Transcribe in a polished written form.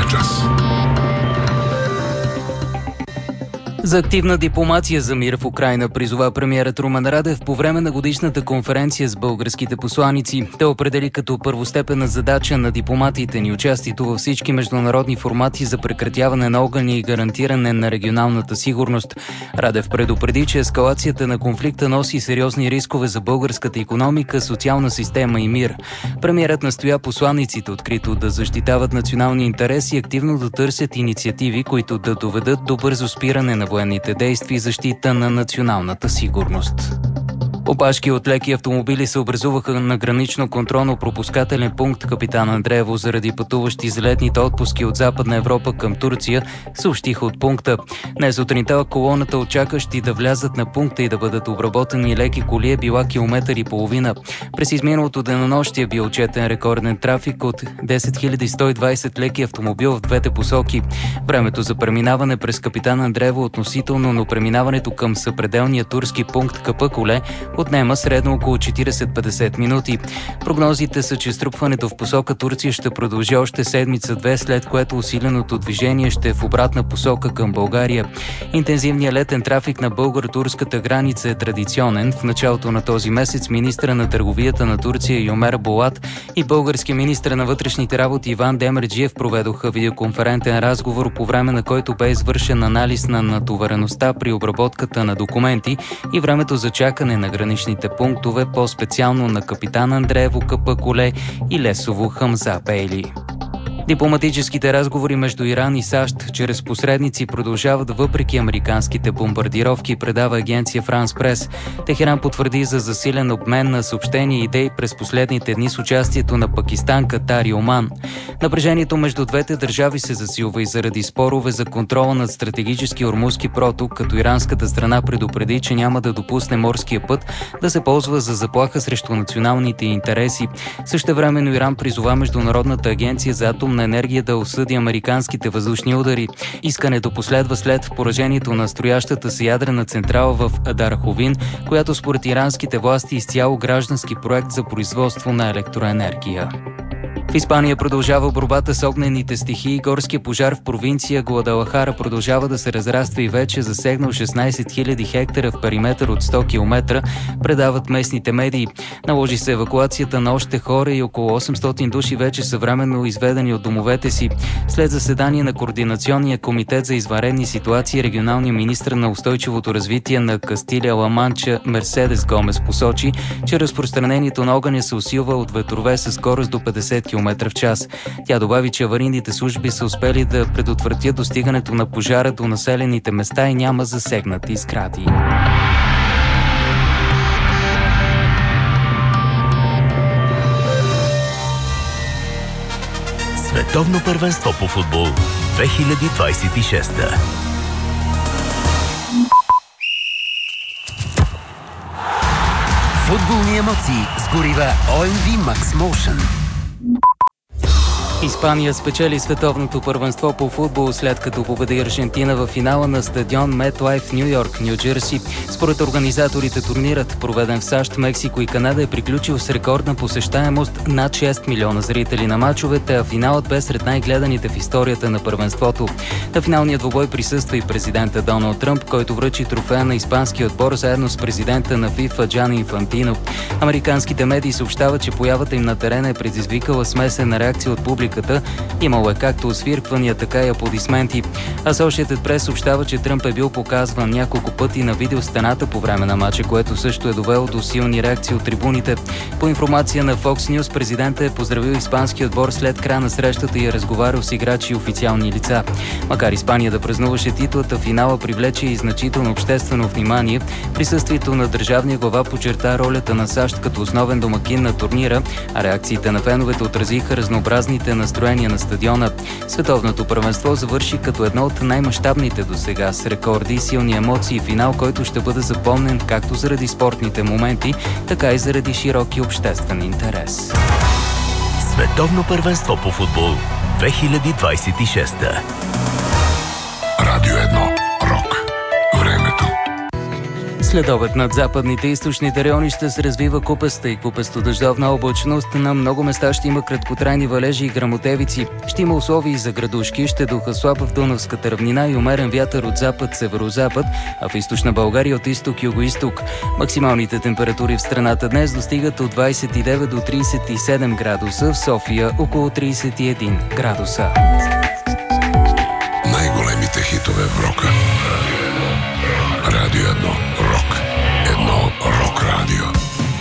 на час. За активна дипломация за мир в Украйна призова премиерът Румен Радев по време на годишната конференция с българските посланици. Той определи като първостепенна задача на дипломатите ни участието във всички международни формати за прекратяване на огъня и гарантиране на регионалната сигурност. Радев предупреди, че ескалацията на конфликта носи сериозни рискове за българската икономика, социална система и мир. Премиерът настоя посланиците открито да защитават национални интереси и активно да търсят инициативи, които да доведат до бързо спиране на военните действия и защита на националната сигурност. Опашки от леки автомобили се образуваха на гранично-контролно-пропускателен пункт Капитан Андреево заради пътуващи за летните отпуски от Западна Европа към Турция, съобщиха от пункта. Днес сутринта колоната от чакащи да влязат на пункта и да бъдат обработени леки коли е била километър и половина. През изминалото денонощие бил отчетен рекорден трафик от 10 120 леки автомобил в двете посоки. Времето за преминаване през Капитан Андреево относително, но преминаването към съпределния турски пункт Капъкуле отнема средно около 40-50 минути. Прогнозите са, че струпването в посока Турция ще продължи още седмица-две, след което усиленото движение ще е в обратна посока към България. Интензивният летен трафик на българо-турската граница е традиционен. В началото на този месец министъра на търговията на Турция Юмер Болат и българския министър на вътрешните работи Иван Демерджиев проведоха видеоконферентен разговор, по време на който бе извършен анализ на натовареността при обработката на документи и времето за чакане на граничните пунктове, по-специално на Капитан Андреево, Капъкуле и Лесово Хамза Бейли. Дипломатическите разговори между Иран и САЩ чрез посредници продължават въпреки американските бомбардировки, предава агенция Франс Прес. Техеран потвърди за засилен обмен на съобщения и идеи през последните дни с участието на Пакистан, Катар и Оман. Напрежението между двете държави се засилва и заради спорове за контрола над стратегически Ормузски проток, като иранската страна предупреди, че няма да допусне морския път да се ползва за заплаха срещу националните интереси. Същевременно Иран призова Международната агенция за атомна енергия да осъди американските въздушни удари. Искането последва след поражението на строящата се ядрена централа в Дарховин, която според иранските власти е изцяло граждански проект за производство на електроенергия. В Испания продължава борбата с огнените стихии. Горския пожар в провинция Гуадалахара продължава да се разраства и вече засегнал 16 000 хектара в периметър от 100 км, предават местните медии. Наложи се евакуацията на още хора и около 800 души вече са временно изведени от домовете си. След заседание на Координационния комитет за извънредни ситуации, регионалният министър на устойчивото развитие на Кастилия-Ла Манча Мерседес Гомес посочи, че разпространението на огъня се усилва от ветрове със скорост до 50 км в час. Тя добави, че аварийните служби са успели да предотвратят достигането на пожара до населените места и няма засегнати сгради. Световно първенство по футбол 2026. Футболни емоции с горива OMV Max Motion. Испания спечели световното първенство по футбол, след като победи Аржентина в финала на стадион MetLife в Ню-Йорк, Ню-Джерси. Според организаторите, турнирът, проведен в САЩ, Мексико и Канада, е приключил с рекордна посещаемост над 6 милиона зрители на мачовете, а финалът бе сред най-гледаните в историята на първенството. На финалния двубой присъства и президента Доналд Тръмп, който връчи трофея на испанския отбор заедно с президента на ФИФА Джани Инфантино. Американските медии съобщават, че появата им на терена е предизвикала смесена реакция от публиката. Имало е както освирквания, така и аплодисменти. Associated Press съобщава, че Тръмп е бил показван няколко пъти на видеостената по време на матча, което също е довело до силни реакции от трибуните. По информация на Fox News, президентът е поздравил испанския отбор след края на срещата и е разговарял с играчи и официални лица. Макар Испания да празнуваше титлата, финала привлече и значително обществено внимание. Присъствието на държавния глава подчерта ролята на САЩ като основен домакин на турнира, а реакциите на феновете отразиха разнообразните настроения на стадиона. Световното първенство завърши като едно от най-мащабните досега, с рекорди и силни емоции, финал, който ще бъде запомнен както заради спортните моменти, така и заради широки обществен интерес. Световно първенство по футбол 2026. Радио 1. Рок. Времето. След обед над западните и източните райони ще се развива купеста и купесто-дъждовна облачност. На много места ще има краткотрайни валежи и гръмотевици. Ще има условия за градушки, ще духа слаб в Дунавската равнина и умерен вятър от запад-северозапад, а в източна България от изток-югоизток. Максималните температури в страната днес достигат от 29 до 37 градуса, в София около 31 градуса.